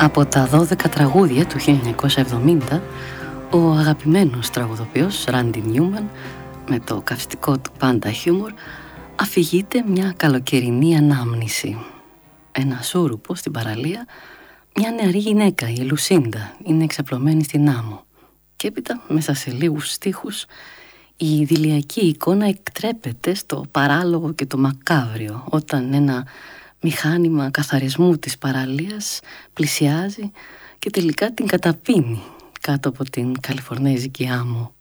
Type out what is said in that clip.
Από τα 12 τραγούδια του 1970, ο αγαπημένος τραγουδοποιός Ράντι Νιούμαν, με το καυστικό του πάντα χιούμορ, αφηγείται μια καλοκαιρινή ανάμνηση. Ένα σούρουπο στην παραλία, μια νεαρή γυναίκα, η Λουσίντα, είναι εξαπλωμένη στην άμμο. Και έπειτα, μέσα σε λίγους στίχους, η ιδηλιακή εικόνα εκτρέπεται στο παράλογο και το μακάβριο, όταν ένα μηχάνημα καθαρισμού της παραλίας πλησιάζει και τελικά την καταπίνει κάτω από την καλιφορνέζικη άμμο.